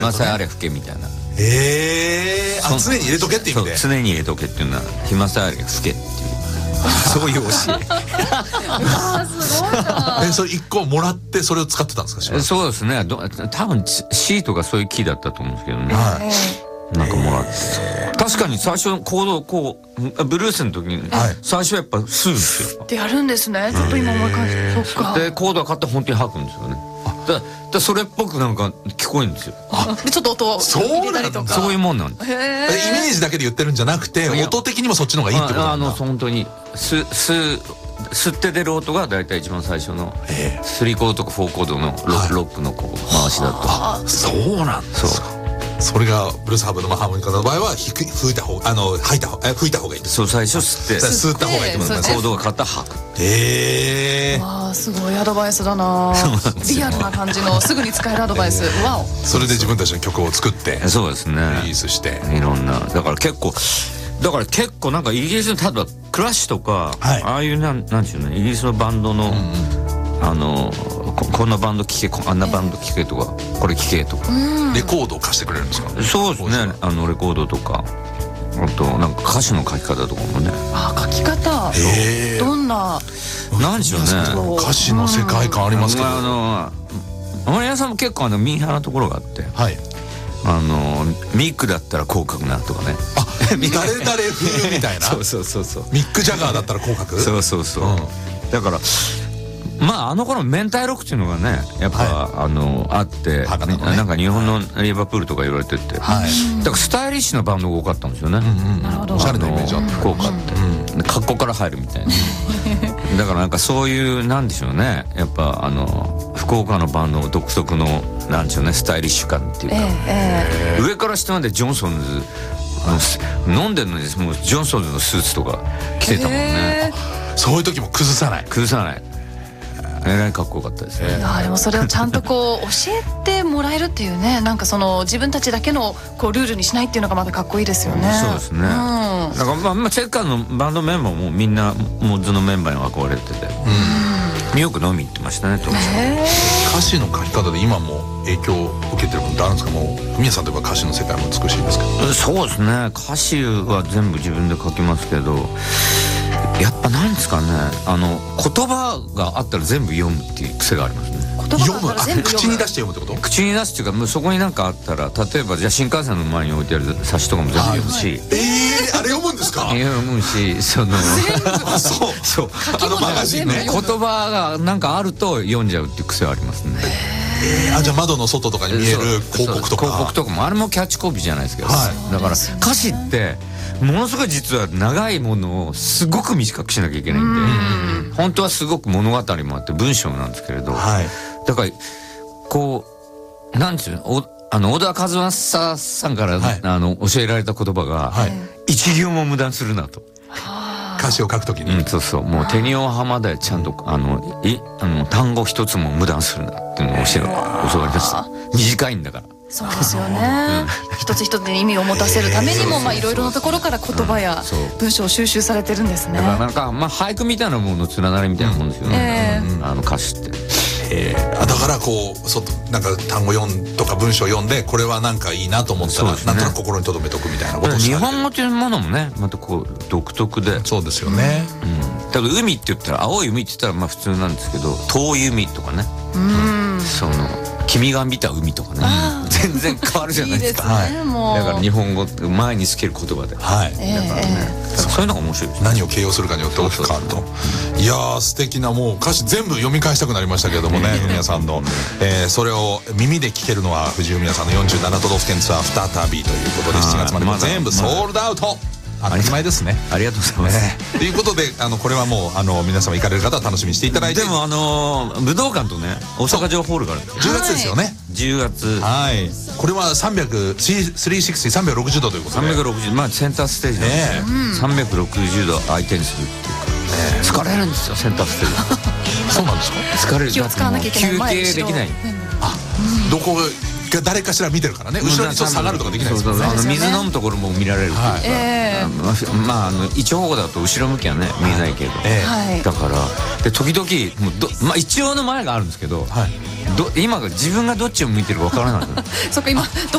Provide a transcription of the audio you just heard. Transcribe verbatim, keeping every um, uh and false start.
暇さえあれ吹けみたいな。 ええー、あ、常に入れとけって意味で。 そう、常に入れとけっていうのは暇さえあれ吹けっていうそういう教えあーすごいな。 え、それ一個もらってそれを使ってたんですか？しばらく。 そうですね、ど多分シートがそういう木だったと思うんですけどね、 はいなんかもらって、確かに最初のコードをこうブルースの時に、 はい、 最初はやっぱ吸うんですよ。 でやるんですね。ちょっと今思い返して、そっか。 でコードが買ったら本当に吐くんですよね。だだそれっぽくなんか聞こえるんですよ。 でちょっと音を入れたりとか。 そういうもんなんです。 へー。 イメージだけで言ってるんじゃなくて、音的にもそっちの方がいいってことなんだ。 ああの本当に吸吸吸って出る音が大体一番最初のスリーコードとかフォーコードのロ,、はい、ロックのこう回しだと。 あ、そうなんですか。それがブルースハーブのハーモニカの場合は吹いた方、あの吐いた方、吹いた方がいい。 そう、最初吸って吸った方がいいと思います。 コードが買ったら吐く。 へえ。 わあ、すごいアドバイスだな。リアルな感じのすぐに使えるアドバイス。わお。 それで自分たちの曲を作ってそうですね、 リリースしていろんな、だから結構だから結構なんかイギリスの例えばクラッシュとか、はい、ああいうなんなんていうのイギリスのバンドの、うんうん、あの こ, こんなバンド聴けあんなバンド聴けとか、これ聴けとか、 レコードを貸してくれるんですか？ そうですね、あのレコードとか、あとなんか歌詞の書き方とかもね。 あ、書き方。どんななんでしょうね、 歌詞の世界観ありますけど、 あの天野さんも結構あのミーハーなところがあって、はい、あのミックだったら広角なとかね、 あ、誰々風みたいなそうそうそうそう、 ミック・ジャガーだったら広角、 そうそうそう、うん、だからまああの頃メンタイロックっていうのがねやっぱ、はい、あのあって、ね、なんか日本のリバプールとか言われてて、はい、だからスタイリッシュなバンドが多かったんですよね。 なるほど。 おしゃれなイメージあった。 福岡って、うん、格好から入るみたいなだからなんかそういうなんでしょうね、やっぱあの福岡のバンド独特のなんでしょうね、スタイリッシュ感っていうか、えー、上から下までジョンソンズ飲んでるのにもうジョンソンズのスーツとか着てたもんね、 えー、そういう時も崩さない崩さない、えらいかっこよかったですね。 いやでもそれをちゃんとこう教えてもらえるっていうね、なんかその自分たちだけのこうルールにしないっていうのがまたかっこいいですよね。 うん、そうですね、うん、だからまあ、まあ、チェッカーのバンドメンバーもみんなモッズのメンバーに憧れてて、うん、よく飲み行ってましたね当時。 歌詞の書き方で今も影響を受けてることあるんですか？もう文也さんといえば歌詞の世界も美しいですけど。 そうですね、歌詞は全部自分で書きますけど、やっぱなんですかね、あの言葉があったら全部読むっていう癖がありますね。 読む、あ、口に出して読むってこと？ 口に出すっていうか、もうそこに何かあったら、例えばじゃあ新幹線の前に置いてある冊子とかも全部読むし、はい、 えー、あれ読むんですか？ 読むし、そのあ、そうそう、 あのマガジンね、 言葉がなんかあると読んじゃうっていう癖はありますね。 えー、あ、じゃあ窓の外とかに見える広告とか、 広告とかもあれもキャッチコピーじゃないですけど、はい、だから歌詞ってものすごい実は長いものをすごく短くしなきゃいけないんで、ん本当はすごく物語もあって文章なんですけれど、はい、だからこうなんですよ、おあの小田和正さんから、はい、あの教えられた言葉が、はい、一行も無駄にするなと。 歌詞を書くときに、 うん、そうそう、もう手にお浜でちゃんとあのいあの単語一つも無駄にするなっていうのを教え教わりました。短いんだから。 そうですよね、うん、一つ一つに意味を持たせるためにも、まあいろいろなところから言葉や文章を収集されてるんですね。 だからなんか、まあ、俳句みたいなものの連なりみたいなもんですよね、うん、あの歌詞って。 えー、だからこうそなんか単語読んとか文章読んでこれはなんかいいなと思ったら、ね、なんとなく心に留めとくみたいなことを日本語というものもねまたこう独特で。 そうですよね、 うん、だから海って言ったら青い海って言ったらまあ普通なんですけど遠い海とかね、うん、その君が見た海とかね全然変わるじゃないですか。 いいですね、もうだから日本語って前につける言葉で、はい、だからね、えー、そういうのが面白いです、ね、 何を形容するかによって大きく変わると。いやー素敵な、もう歌詞全部読み返したくなりましたけれどもね、フミヤさんの、えー、それを耳で聞けるのは藤井フミヤさんのよんじゅうなな都道府県ツアー再びということでしちがつまでも全部ソールドアウト。当たり前ですね。 ありがとうございます、 ね、ということであのこれはもうあの皆様行かれる方は楽しみにしていただいて。 でもあの武道館とね大阪城ホールがあるんですよ。 じゅうがつですよね。 じゅうがつ、 はい、これはさんびゃく、さんびゃくろくじゅう、さんびゃくろくじゅうどということでさんびゃくろくじゅう、 まあセンターステージなんですよ、ね、さんびゃくろくじゅうど相手にするっていうか、ね、疲れるんですよセンターステージそうなんですか。 疲れる。気を使わなきゃいけない。 休憩できない。 あ、どこが誰かしら見てるからね、後ろにちょっと下がるとかできないですよね。 あの水飲むところも見られるっていうか、はい、えー、まああの一方だと後ろ向きはね見えないけど、はい、だからで時々もうど、まあ、一応の前があるんですけど、はい、ど今が自分がどっちを向いてるかわからないそっか今ど